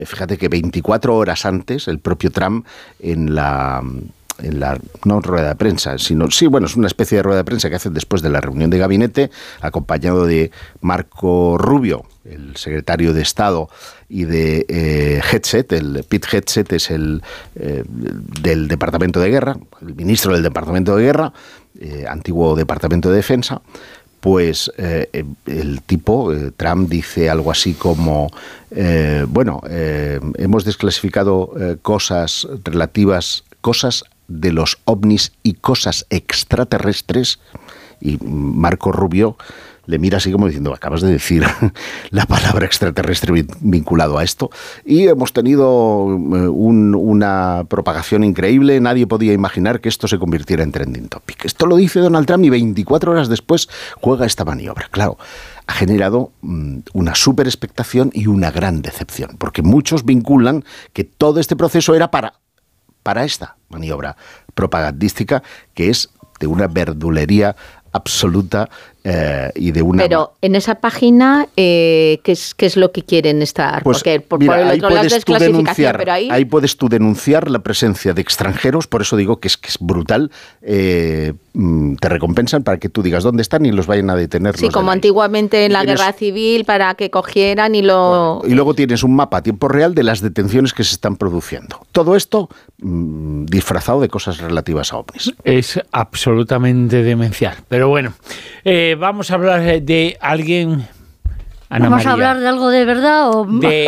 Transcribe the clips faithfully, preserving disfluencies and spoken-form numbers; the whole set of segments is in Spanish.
Fíjate que veinticuatro horas antes, el propio Trump, en la... en la, no rueda de prensa, sino, sí, bueno, es una especie de rueda de prensa que hacen después de la reunión de gabinete, acompañado de Marco Rubio, el secretario de Estado, y de eh, Hegseth, el Pete Hegseth es el eh, del Departamento de Guerra, el ministro del Departamento de Guerra, eh, antiguo Departamento de Defensa. Pues eh, el tipo, eh, Trump, dice algo así como, eh, bueno, eh, hemos desclasificado eh, cosas relativas, cosas de los ovnis y cosas extraterrestres, y Marco Rubio le mira así como diciendo, acabas de decir la palabra extraterrestre vinculado a esto, y hemos tenido un, una propagación increíble, nadie podía imaginar que esto se convirtiera en trending topic. Esto lo dice Donald Trump y veinticuatro horas después juega esta maniobra. Claro, ha generado um, una súper expectación y una gran decepción, porque muchos vinculan que todo este proceso era para, para esta maniobra propagandística, que es de una verdulería absoluta eh, y de una... Pero en esa página, eh, ¿qué es, qué es lo que quieren estar? Pues, porque por, mira, por el ahí otro lado es puedes tú denunciar, pero ahí... ahí puedes tú denunciar la presencia de extranjeros, por eso digo que es, que es brutal. Eh, te recompensan para que tú digas dónde están y los vayan a detener. Sí, como antiguamente en la tienes... guerra civil, para que cogieran y lo... Bueno, y luego tienes un mapa a tiempo real de las detenciones que se están produciendo. Todo esto mmm, disfrazado de cosas relativas a ovnis. Es absolutamente demencial. Pero bueno, eh, vamos a hablar de alguien... Ana ¿Vamos María, a hablar de algo de verdad o...? De,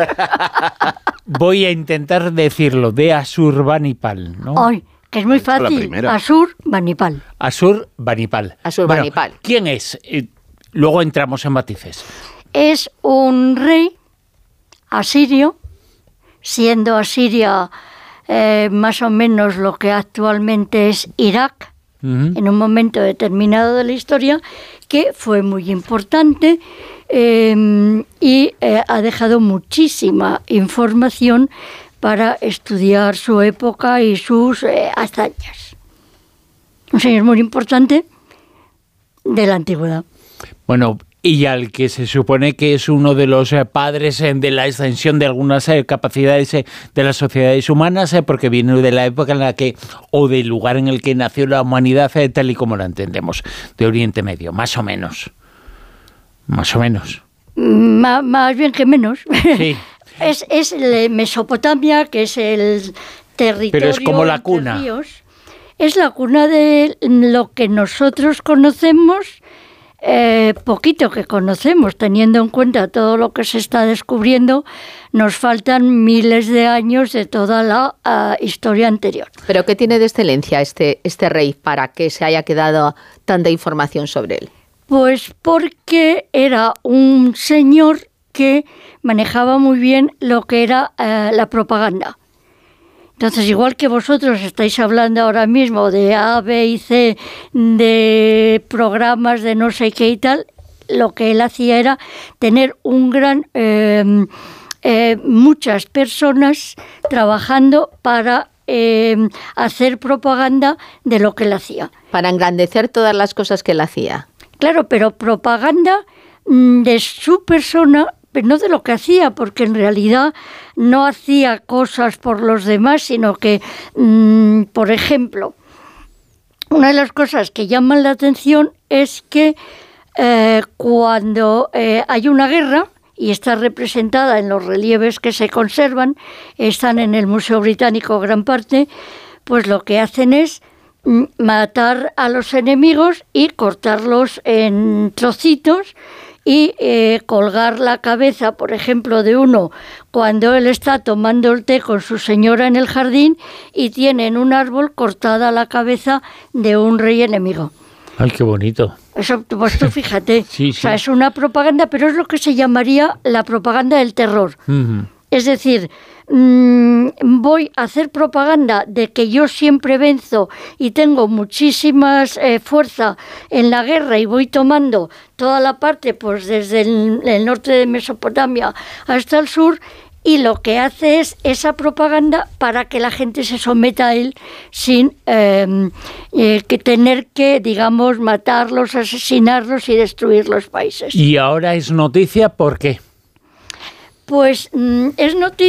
voy a intentar decirlo, de Asurbanipal, ¿no? Ay, que es muy fácil. Asurbanipal. Asurbanipal. Asurbanipal. Bueno, ¿quién es? Eh, luego entramos en matices. Es un rey asirio, siendo Asiria eh, más o menos lo que actualmente es Irak, uh-huh. en un momento determinado de la historia, que fue muy importante eh, y eh, ha dejado muchísima información para estudiar su época y sus eh, hazañas. Un señor muy importante de la antigüedad. Bueno, y al que se supone que es uno de los eh, padres eh, de la extensión de algunas eh, capacidades eh, de las sociedades humanas, eh, porque viene de la época en la que, o del lugar en el que nació la humanidad eh, tal y como la entendemos, de Oriente Medio, más o menos. Más o menos. Más, más bien que menos. Sí. es, es Mesopotamia, que es el territorio... Pero es como la cuna. Ríos. Es la cuna de lo que nosotros conocemos... Eh, poquito que conocemos, teniendo en cuenta todo lo que se está descubriendo, nos faltan miles de años de toda la uh, historia anterior. ¿Pero qué tiene de excelencia este, este rey para que se haya quedado tanta información sobre él? Pues porque era un señor que manejaba muy bien lo que era uh, la propaganda. Entonces, igual que vosotros estáis hablando ahora mismo de A, B y C, de programas de no sé qué y tal, lo que él hacía era tener un gran, eh, eh, muchas personas trabajando para eh, hacer propaganda de lo que él hacía. Para engrandecer todas las cosas que él hacía. Claro, pero propaganda de su persona, pero no de lo que hacía, porque en realidad no hacía cosas por los demás, sino que, mmm, por ejemplo, una de las cosas que llaman la atención es que eh, cuando eh, hay una guerra, y está representada en los relieves que se conservan, están en el Museo Británico gran parte, pues lo que hacen es mm, matar a los enemigos y cortarlos en trocitos, y eh, colgar la cabeza, por ejemplo, de uno cuando él está tomando el té con su señora en el jardín y tiene en un árbol cortada la cabeza de un rey enemigo. ¡Ay, qué bonito! Eso, pues tú fíjate, sí, sí. O sea, es una propaganda, pero es lo que se llamaría la propaganda del terror. Uh-huh. Es decir, mmm, voy a hacer propaganda de que yo siempre venzo y tengo muchísima eh, fuerza en la guerra y voy tomando toda la parte, pues desde el, el norte de Mesopotamia hasta el sur, y lo que hace es esa propaganda para que la gente se someta a él sin eh, eh, que tener que, digamos, matarlos, asesinarlos y destruir los países. Y ahora es noticia, ¿por qué? Pues mmm, es noticia